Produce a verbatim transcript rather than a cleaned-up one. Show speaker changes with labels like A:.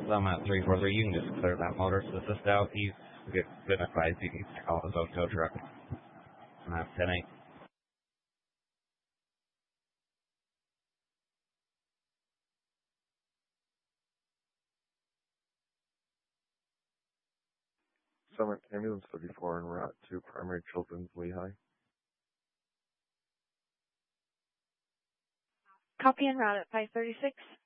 A: So I'm at three four three. You can just clear that motorist assist out. He's been advised he needs to call his own tow truck. And that's ten eight.
B: Summit Ambulance thirty-four en route to Primary Children's Lehigh.
C: Copy en route at five thirty-six.